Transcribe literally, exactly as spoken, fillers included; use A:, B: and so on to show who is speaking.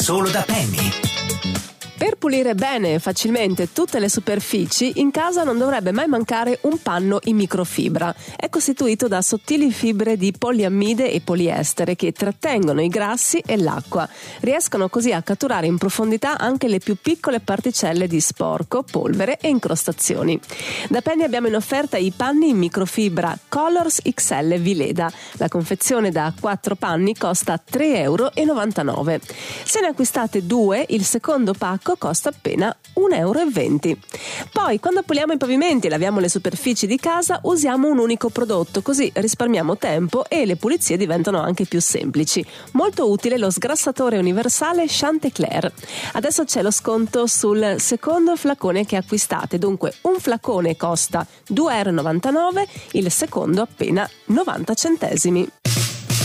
A: Solo da Penny.
B: Per pulire bene e facilmente tutte le superfici, in casa non dovrebbe mai mancare un panno in microfibra. È costituito da sottili fibre di poliammide e poliestere che trattengono i grassi e l'acqua. Riescono così a catturare in profondità anche le più piccole particelle di sporco, polvere e incrostazioni. Da Penny abbiamo in offerta i panni in microfibra Colors X L Vileda. La confezione da quattro panni costa tre virgola novantanove euro. Se ne acquistate due, il secondo pacco costa appena un euro e venti. Poi, quando puliamo i pavimenti e laviamo le superfici di casa, usiamo un unico prodotto, così risparmiamo tempo e le pulizie diventano anche più semplici. Molto utile lo sgrassatore universale Chanticleer. Adesso c'è lo sconto sul secondo flacone che acquistate, dunque un flacone costa due virgola novantanove euro, il secondo appena novanta centesimi.